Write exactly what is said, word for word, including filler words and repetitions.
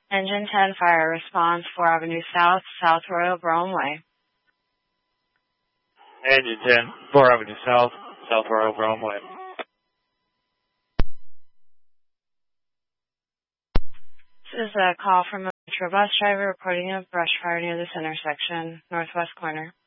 Engine ten, fire response, four Avenue South, South Royal Brougham Way. Engine ten, four Avenue South, South Royal Brougham Way. This is a call from a Metro bus driver reporting a brush fire near this intersection, northwest corner.